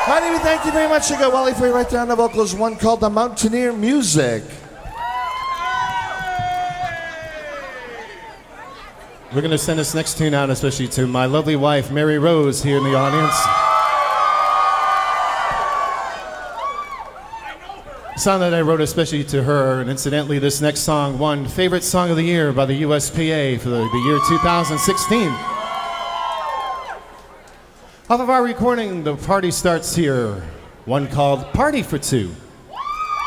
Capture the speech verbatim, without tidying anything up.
Heidi, we thank you very much. You got Wally Free right there on the vocals, one called The Mountaineer Music. We're going to send this next tune out especially to my lovely wife, Mary Rose, here in the audience. A song that I wrote especially to her, and incidentally, this next song won Favorite Song of the Year by the U S P A for the, the year two thousand sixteen. Off of our recording, The Party Starts Here, one called Party for Two.